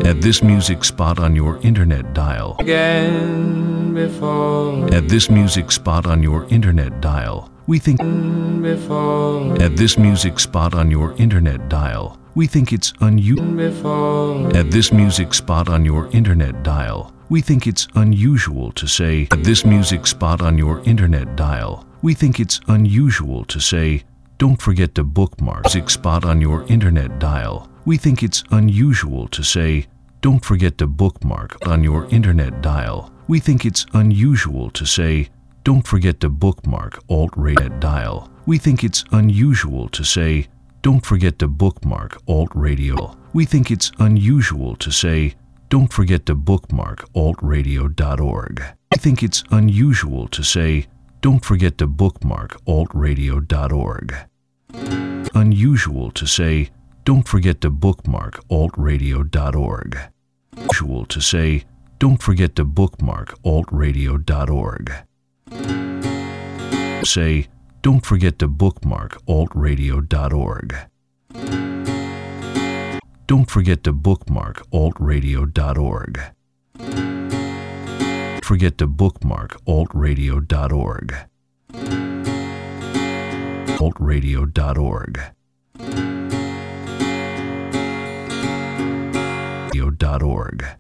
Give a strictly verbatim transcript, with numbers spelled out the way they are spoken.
At this music spot on your internet dial. Again before. At this music spot on your internet dial. We think before. At this music spot on your internet dial. We think it's unusual. Before. At this music spot on your internet dial. We think it's unusual to say. At this music spot on your internet dial. We think it's unusual to say, don't forget to bookmark. Music spot on your internet dial. We think it's unusual to say, don't forget to bookmark. On your internet dial. We think it's unusual to say, don't forget to bookmark. Alt-radio dial. We think it's unusual to say, don't forget to bookmark. Alt-radio. We think it's unusual to say, don't forget to bookmark alt radio dot org. We think it's unusual to say, don't forget to bookmark alt radio dot org. Unusual to say, don't forget to bookmark alt radio dot org. Unusual to say, don't forget to bookmark alt radio dot org. Say, don't forget to bookmark alt radio dot org. Don't forget to bookmark alt radio dot org. Forget to bookmark alt radio dot org. alt radio dot org. radio dot org.